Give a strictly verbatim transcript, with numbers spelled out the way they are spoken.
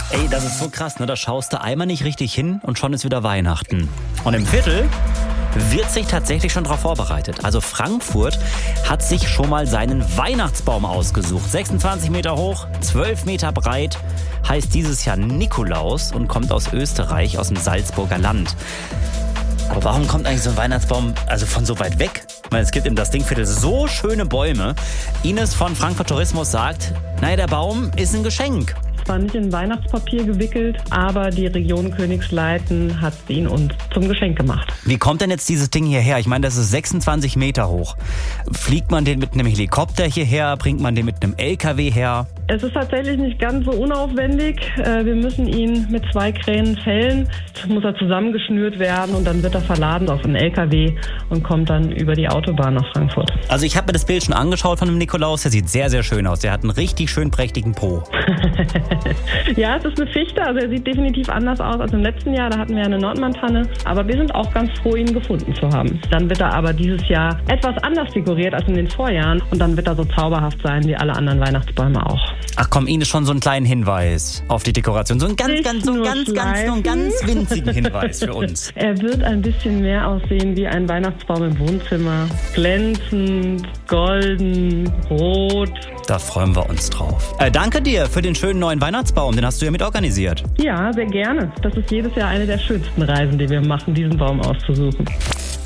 Ey, das ist so krass, ne? Da schaust du einmal nicht richtig hin und schon ist wieder Weihnachten. Und im Viertel wird sich tatsächlich schon darauf vorbereitet. Also Frankfurt hat sich schon mal seinen Weihnachtsbaum ausgesucht. sechsundzwanzig Meter hoch, zwölf Meter breit, heißt dieses Jahr Nikolaus und kommt aus Österreich, aus dem Salzburger Land. Aber warum kommt eigentlich so ein Weihnachtsbaum also von so weit weg? Ich meine, es gibt im Das Dingviertel so schöne Bäume. Ines von Frankfurt Tourismus sagt, naja, der Baum ist ein Geschenk. Zwar nicht in Weihnachtspapier gewickelt, aber die Region Königsleiten hat ihn uns zum Geschenk gemacht. Wie kommt denn jetzt dieses Ding hierher? Ich meine, das ist sechsundzwanzig Meter hoch. Fliegt man den mit einem Helikopter hierher? Bringt man den mit einem L K W her? Es ist tatsächlich nicht ganz so unaufwendig. Wir müssen ihn mit zwei Kränen fällen. Jetzt muss er zusammengeschnürt werden und dann wird er verladen auf einen L K W und kommt dann über die Autobahn nach Frankfurt. Also ich habe mir das Bild schon angeschaut von dem Nikolaus. Der sieht sehr, sehr schön aus. Der hat einen richtig schön prächtigen Po. Ja, es ist eine Fichte, also er sieht definitiv anders aus als im letzten Jahr. Da hatten wir eine Nordmann-Tanne, aber wir sind auch ganz froh, ihn gefunden zu haben. Dann wird er aber dieses Jahr etwas anders dekoriert als in den Vorjahren und dann wird er so zauberhaft sein wie alle anderen Weihnachtsbäume auch. Ach komm, Ines, schon so einen kleinen Hinweis auf die Dekoration. So einen ganz, Nicht ganz, so einen ganz, ganz, so einen ganz winzigen Hinweis für uns. Er wird ein bisschen mehr aussehen wie ein Weihnachtsbaum im Wohnzimmer. Glänzend, golden, rot. Da freuen wir uns drauf. Äh, danke dir für den schönen neuen Weihnachtsbaum. Den hast du ja mit organisiert. Ja, sehr gerne. Das ist jedes Jahr eine der schönsten Reisen, die wir machen, diesen Baum auszusuchen.